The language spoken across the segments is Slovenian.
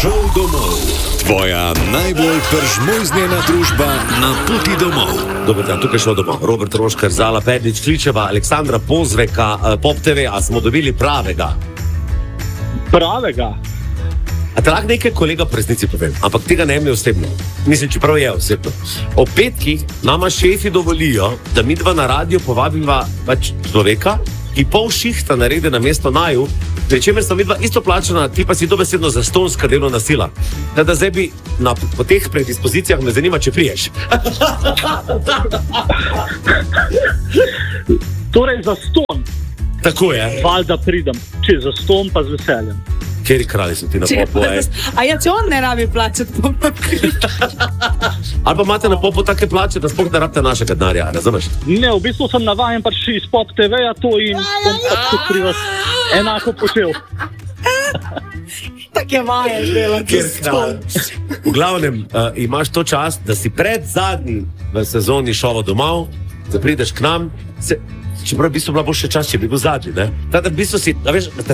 Šel domov. Tvoja najbolj peržmojznjena družba na poti domov. Dober dan, tukaj Šel domov. Robert Roškar, Zala Pernič, Kličeva, Aleksandra Pozveka, Pop TV. A smo dobili pravega? Pravega? A te lahko nekaj kolega po resnici povem, ampak tega ne jemlje osebno. Mislim, čeprav je osebno. O petkih nama šefi dovolijo, da mi dva na radio povabiva pač človeka, ki pol šihta naredi na mesto naju, pri čemer sta mi dva isto plačana, ti pa si dobesedno zastonska delovna sila. Da zdaj bi po teh predispozicijah me zanima, če priješ. Torej za ston. Tako je. Valjda pridem. Če za ston, pa z veseljem. Kjeri kralji so ti na popu? A ja, če on ne rabi plačati, pa Ali pa imate na popu take plače, da sploh ne rabite našega denarja, razumeš? Ne, v bistvu sem navajen pač iz Pop TV-ja to in bom pač tudi pri vas enako počel. tako je vaje delati. V glavnem, imaš to čas, da si pred zadnji v sezoni Šova domov, da prideš k nam, čeprav v bistvu bila bo še čas, če bi bil zadnji, ne? Tada v bistvu si,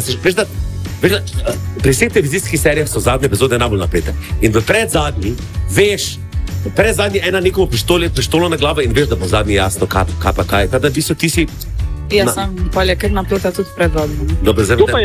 pri vseh televizijskih serijah so zadnje epizode najbolj napete. In v predzadnji veš, ena nekomu pištolo na glavo in veš, da bo zadnji jasno, kaj pa kaj. Tada v bistvu ti si... Jaz sem polje, ker napleta tudi predzadnji. Dobro, zdaj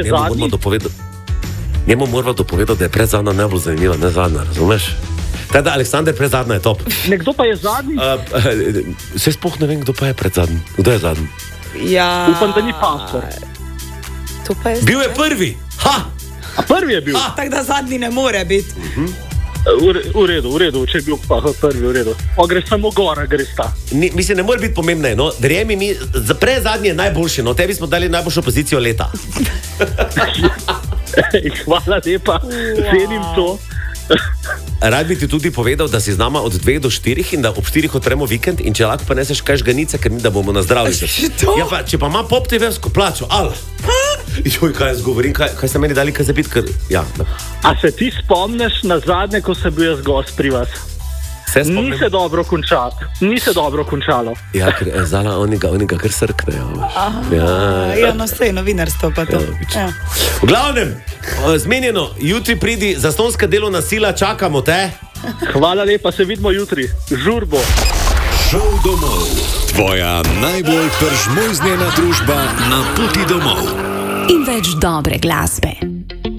njemu moramo dopovedati, da je predzadnja najbolj zanimiva, ne zadnja, razumeš? Tada Aleksander predzadnja je top. Nekdo pa je zadnji? Vse sploh ne vem, kdo pa je predzadnji. Kdo je zadnji? Ja... Upam, da ni pastor. Bil je prvi! Ha! A prvi je bil? Tako da zadnji ne more biti. V redu, če je bil pa prvi, v redu. O, gre samo gora, gre sta. Mislim, ne more biti pomembne, no. Verjemi mi, za predzadnji je najboljši, no. Tebi smo dali najboljšo pozicijo leta. Hvala lepa, cenim to. Rad bi ti tudi povedal, da si z nama od 2 do 4 in da ob 4 odpremo vikend in če lahko pa neseš kaj žganice, ker mi da bomo nazdravili. Ja, pa, če pa ima Pop TV-vsko plačo, Joj, kaj jaz govorim, kaj ste meni dali kaj zapiti, ker... Ja. A se ti spomniš na zadnje, ko sem bil jaz gost pri vas? Ni se dobro končalo. Ja, ker Zala, onega kar srknejo. Ja, no sej, novinarstvo pa to. Ja. V glavnem, zmenjeno, jutri pridi zastonska delovna sila, čakamo te. Hvala lepa, se vidimo jutri. Žurbo. Šel domov. Tvoja najbolj peržmojznjena družba na poti domov. In več dobre glasbe.